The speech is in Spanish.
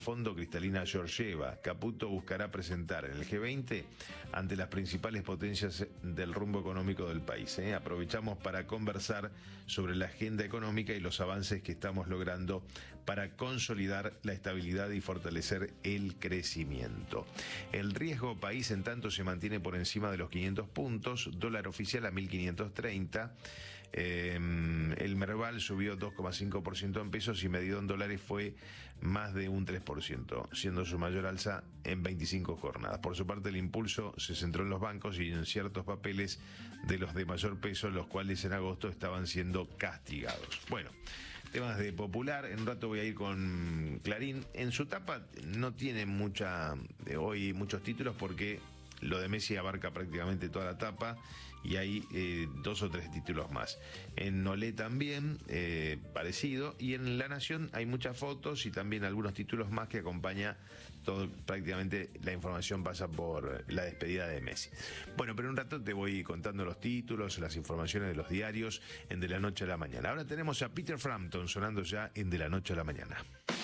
Fondo Cristalina Georgieva. Caputo buscará presentar en el G20 ante las principales potencias del rumbo económico del país. Aprovechamos para conversar sobre la agenda económica y los avances que estamos logrando para consolidar la estabilidad y fortalecer el crecimiento. El riesgo país, en tanto, se mantiene por encima de los 500 puntos, dólar oficial a 1.530, el Merval subió 2,5% en pesos y medido en dólares fue más de un 3%, siendo su mayor alza en 25 jornadas. Por su parte, el impulso se centró en los bancos y en ciertos papeles de los de mayor peso, los cuales en agosto estaban siendo castigados. Bueno, temas de Popular, en un rato voy a ir con Clarín. En su tapa no tiene hoy muchos títulos porque lo de Messi abarca prácticamente toda la tapa y hay 2 o 3 títulos más. En Olé también, parecido, y en La Nación hay muchas fotos y también algunos títulos más que acompaña todo, prácticamente la información pasa por la despedida de Messi. Bueno, pero en un rato te voy contando los títulos, las informaciones de los diarios en De la Noche a la Mañana. Ahora tenemos a Peter Frampton sonando ya en De la Noche a la Mañana.